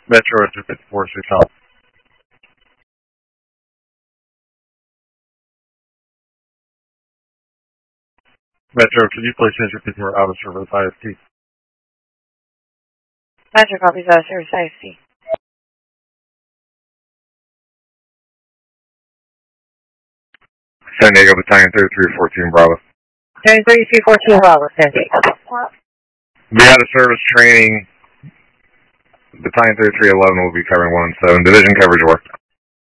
Metro at 254 help. Metro, can you please send your people out of service IST? Metro copies out of service IST. San Diego Battalion 3314 Bravo. Battalion 3314 Bravo, San Diego. Be out of service training. Battalion 3311 will be covering 1 and 7. Division coverage work.